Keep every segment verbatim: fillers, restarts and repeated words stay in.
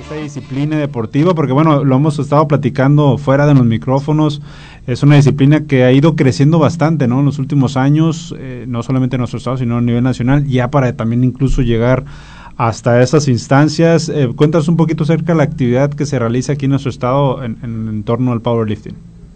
esta disciplina deportiva, porque bueno, lo hemos estado platicando fuera de los micrófonos, es una disciplina que ha ido creciendo bastante, ¿no? En los últimos años, eh, no solamente en nuestro estado, sino a nivel nacional, ya para también incluso llegar hasta esas instancias. Eh, cuéntanos un poquito acerca de la actividad que se realiza aquí en nuestro estado en, en, en torno al powerlifting.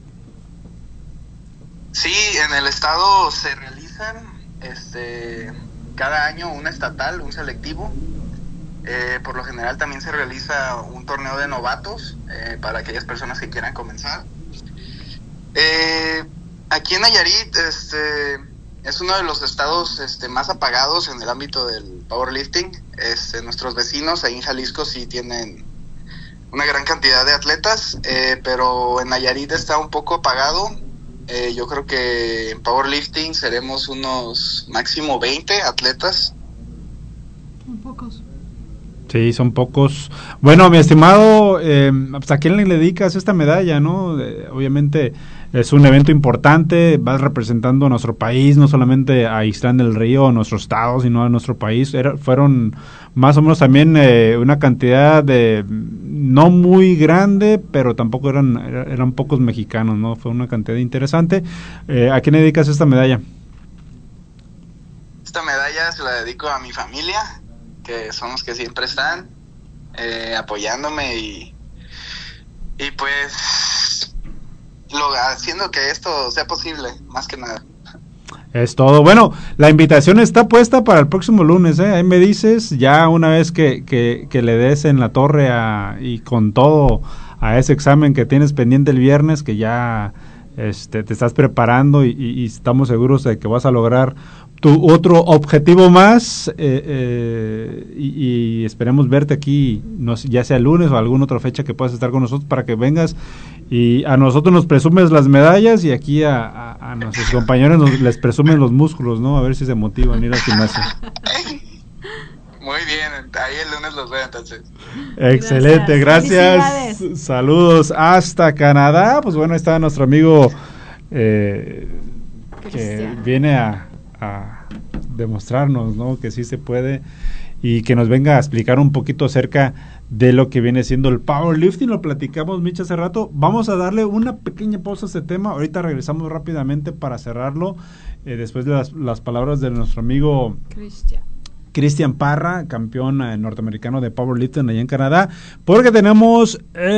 Sí, en el estado se realizan este cada año un estatal, un selectivo. Eh, por lo general también se realiza un torneo de novatos eh, para aquellas personas que quieran comenzar. Eh, aquí en Nayarit este, es uno de los estados este, más apagados en el ámbito del powerlifting. Este, nuestros vecinos ahí en Jalisco sí tienen una gran cantidad de atletas, eh, pero en Nayarit está un poco apagado. Eh, yo creo que en powerlifting seremos unos máximo veinte atletas. Son pocos. Sí, son pocos. Bueno, mi estimado, eh, ¿a quién le dedicas esta medalla, no? Eh, obviamente es un evento importante, vas representando a nuestro país, no solamente a Ixtlán del Río, a nuestro estado, sino a nuestro país. Era, fueron más o menos también eh, una cantidad de, no muy grande, pero tampoco eran eran pocos mexicanos, ¿no? Fue una cantidad interesante. Eh, ¿A quién le dedicas esta medalla? Esta medalla se la dedico a mi familia, que son los que siempre están eh, apoyándome y y pues lo, haciendo que esto sea posible, más que nada. Es todo. Bueno, la invitación está puesta para el próximo lunes, ¿eh? Ahí me dices, ya una vez que, que, que le des en la torre a, y con todo a ese examen que tienes pendiente el viernes, que ya este, te estás preparando y, y, y estamos seguros de que vas a lograr tu otro objetivo más eh, eh, y, y esperemos verte aquí, no, ya sea el lunes o alguna otra fecha que puedas estar con nosotros para que vengas y a nosotros nos presumes las medallas y aquí a, a, a nuestros compañeros nos, les presumen los músculos, ¿no? A ver si se motivan a ir al gimnasio. Muy bien, ahí el lunes los veo entonces. Excelente, gracias. gracias. Saludos hasta Canadá. Pues bueno, está nuestro amigo eh, que viene a a demostrarnos, ¿no? Que sí se puede y que nos venga a explicar un poquito acerca de lo que viene siendo el powerlifting. Lo platicamos, Mitch, hace rato. Vamos a darle una pequeña pausa a este tema. Ahorita regresamos rápidamente para cerrarlo, eh, después de las, las palabras de nuestro amigo Cristian. Cristian Parra, campeón eh, norteamericano de powerlifting allá en Canadá, porque tenemos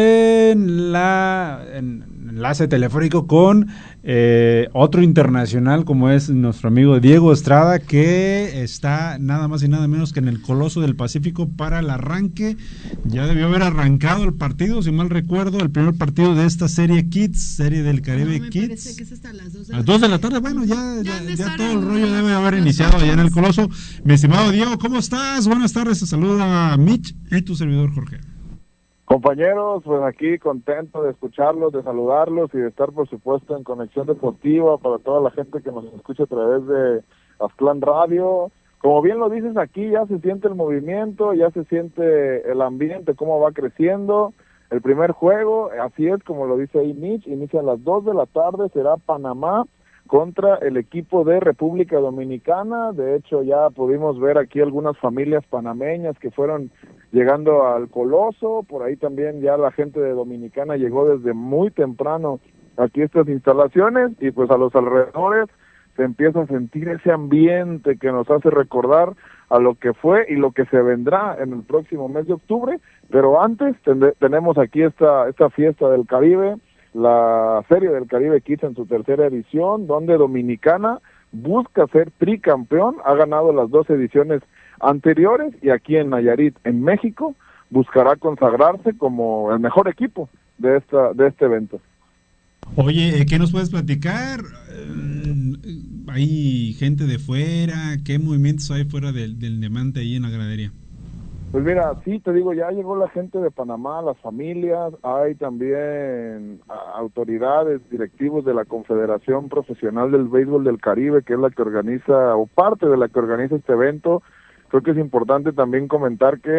en la en enlace telefónico con eh, otro internacional como es nuestro amigo Diego Estrada, que está nada más y nada menos que en el Coloso del Pacífico para el arranque. Ya debió haber arrancado el partido, si mal recuerdo, el primer partido de esta serie Kids, serie del Caribe no, me Kids. Parece que es hasta las dos de, las dos de la tarde. Bueno, ya, ya, ya, ya todo el rollo debe haber iniciado allá en el Coloso. Mi estimado Diego, ¿cómo estás? Buenas tardes, te saluda Mitch y tu servidor Jorge. Compañeros, pues aquí contento de escucharlos, de saludarlos y de estar por supuesto en Conexión Deportiva para toda la gente que nos escucha a través de Aztlán Radio. Como bien lo dices, aquí ya se siente el movimiento, ya se siente el ambiente, cómo va creciendo. El primer juego, así es como lo dice ahí Mitch, inicia a las dos de la tarde, será Panamá contra el equipo de República Dominicana. De hecho, ya pudimos ver aquí algunas familias panameñas que fueron llegando al Coloso. Por ahí también ya la gente de Dominicana llegó desde muy temprano aquí a estas instalaciones y pues a los alrededores se empieza a sentir ese ambiente que nos hace recordar a lo que fue y lo que se vendrá en el próximo mes de octubre. Pero antes ten- tenemos aquí esta, esta fiesta del Caribe, la Serie del Caribe Kids en su tercera edición, donde Dominicana busca ser tricampeón, ha ganado las dos ediciones anteriores y aquí en Nayarit, en México, buscará consagrarse como el mejor equipo de esta de este evento. Oye, ¿qué nos puedes platicar? ¿Hay gente de fuera? ¿Qué movimientos hay fuera del, del diamante ahí en la gradería? Pues mira, sí, te digo, ya llegó la gente de Panamá, las familias, hay también a, autoridades, directivos de la Confederación Profesional del Béisbol del Caribe, que es la que organiza, o parte de la que organiza este evento. Creo que es importante también comentar que